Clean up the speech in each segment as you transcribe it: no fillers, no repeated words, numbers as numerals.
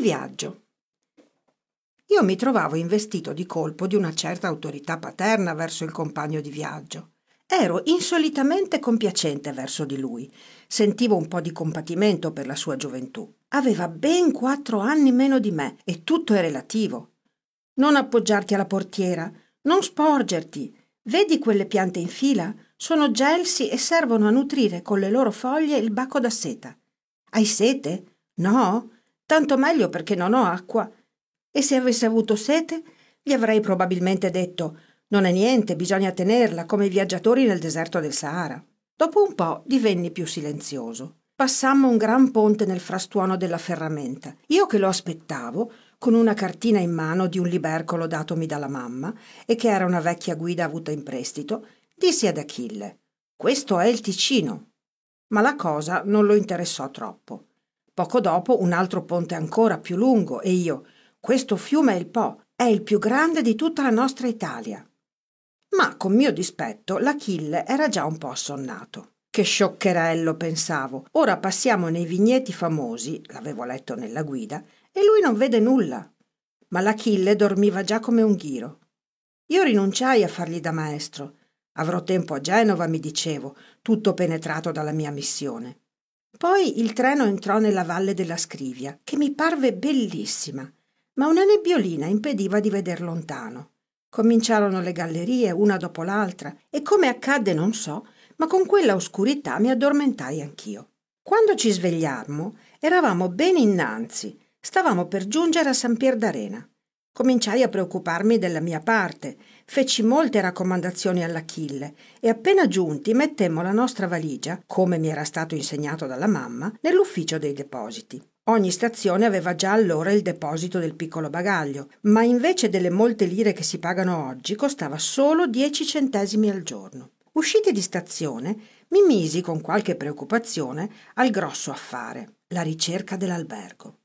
viaggio. Io mi trovavo investito di colpo di una certa autorità paterna verso il compagno di viaggio. Ero insolitamente compiacente verso di lui. Sentivo un po' di compatimento per la sua gioventù. Aveva ben 4 anni meno di me e tutto è relativo. Non appoggiarti alla portiera, non sporgerti. Vedi quelle piante in fila? Sono gelsi e servono a nutrire con le loro foglie il baco da seta. Hai sete? No? Tanto meglio perché non ho acqua. E se avessi avuto sete, gli avrei probabilmente detto: non è niente, bisogna tenerla, come i viaggiatori nel deserto del Sahara. Dopo un po' divenni più silenzioso. Passammo un gran ponte nel frastuono della ferramenta. Io che lo aspettavo, con una cartina in mano di un libercolo datomi dalla mamma e che era una vecchia guida avuta in prestito, dissi ad Achille: questo è il Ticino. Ma la cosa non lo interessò troppo. Poco dopo un altro ponte ancora più lungo e io: questo fiume è il Po, è il più grande di tutta la nostra Italia. Ma con mio dispetto l'Achille era già un po' assonnato. Che scioccherello, pensavo. Ora passiamo nei vigneti famosi, l'avevo letto nella guida, e lui non vede nulla. Ma l'Achille dormiva già come un ghiro. Io rinunciai a fargli da maestro. Avrò tempo a Genova, mi dicevo, tutto penetrato dalla mia missione. Poi il treno entrò nella valle della Scrivia, che mi parve bellissima, ma una nebbiolina impediva di veder lontano. Cominciarono le gallerie una dopo l'altra e, come accadde non so, ma con quella oscurità mi addormentai anch'io. Quando ci svegliammo eravamo ben innanzi, stavamo per giungere a San Pier d'Arena. Cominciai a preoccuparmi della mia parte, feci molte raccomandazioni all'Achille e appena giunti mettemmo la nostra valigia, come mi era stato insegnato dalla mamma, nell'ufficio dei depositi. Ogni stazione aveva già allora il deposito del piccolo bagaglio, ma invece delle molte lire che si pagano oggi costava solo 10 centesimi al giorno. Usciti di stazione, mi misi con qualche preoccupazione al grosso affare, la ricerca dell'albergo.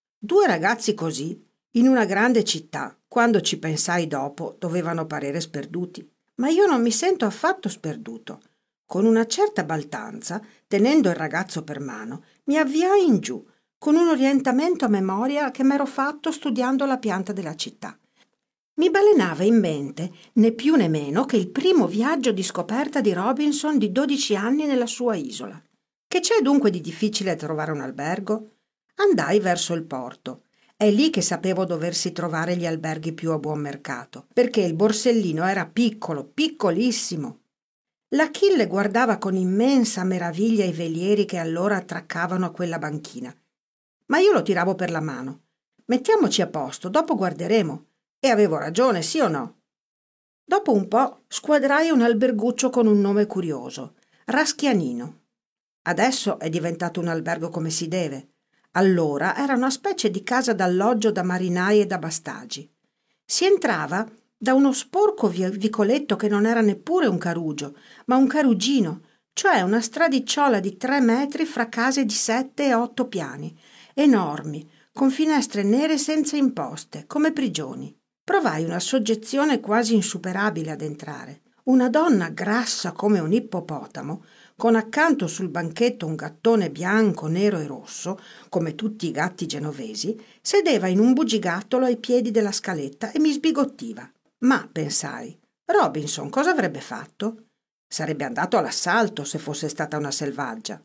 2 ragazzi così, in una grande città, quando ci pensai dopo, dovevano parere sperduti. Ma io non mi sento affatto sperduto. Con una certa baldanza, tenendo il ragazzo per mano, mi avviai in giù, con un orientamento a memoria che m'ero fatto studiando la pianta della città. Mi balenava in mente, né più né meno, che il primo viaggio di scoperta di Robinson di 12 anni nella sua isola. Che c'è dunque di difficile trovare un albergo? Andai verso il porto. È lì che sapevo doversi trovare gli alberghi più a buon mercato, perché il borsellino era piccolo, piccolissimo. L'Achille guardava con immensa meraviglia i velieri che allora attraccavano a quella banchina. Ma io lo tiravo per la mano. Mettiamoci a posto, dopo guarderemo. E avevo ragione, sì o no? Dopo un po' squadrai un alberguccio con un nome curioso, Raschianino. Adesso è diventato un albergo come si deve. Allora era una specie di casa d'alloggio da marinai e da bastagi. Si entrava da uno sporco vicoletto che non era neppure un carugio, ma un carugino, cioè una stradicciuola di 3 metri fra case di 7 e 8 piani, enormi, con finestre nere senza imposte, come prigioni. Provai una soggezione quasi insuperabile ad entrare. Una donna grassa come un ippopotamo, con accanto sul banchetto un gattone bianco, nero e rosso, come tutti i gatti genovesi, sedeva in un bugigattolo ai piedi della scaletta e mi sbigottiva. Ma, pensai, Robinson cosa avrebbe fatto? Sarebbe andato all'assalto se fosse stata una selvaggia.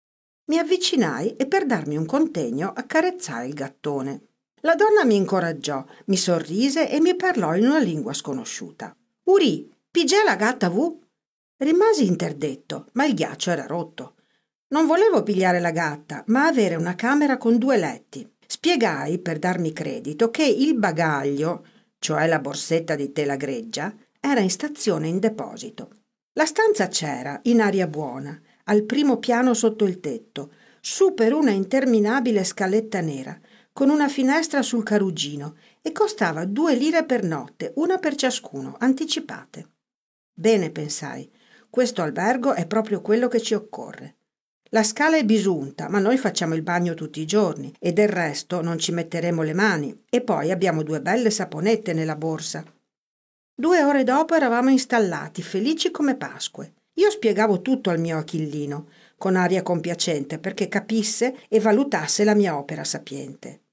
Mi avvicinai e per darmi un contegno accarezzai il gattone. La donna mi incoraggiò, mi sorrise e mi parlò in una lingua sconosciuta. «Uri, pigià la gatta vu?» Rimasi interdetto, ma il ghiaccio era rotto. Non volevo pigliare la gatta, ma avere una camera con 2 letti. Spiegai, per darmi credito, che il bagaglio, cioè la borsetta di tela greggia, era in stazione in deposito. La stanza c'era, in aria buona, al primo piano sotto il tetto, su per una interminabile scaletta nera, con una finestra sul carugino, e costava 2 lire per notte, una per ciascuno, anticipate. Bene, pensai, questo albergo è proprio quello che ci occorre. La scala è bisunta, ma noi facciamo il bagno tutti i giorni e del resto non ci metteremo le mani, e poi abbiamo 2 belle saponette nella borsa. 2 ore dopo eravamo installati, felici come Pasque. Io spiegavo tutto al mio Achillino, con aria compiacente, perché capisse e valutasse la mia opera sapiente.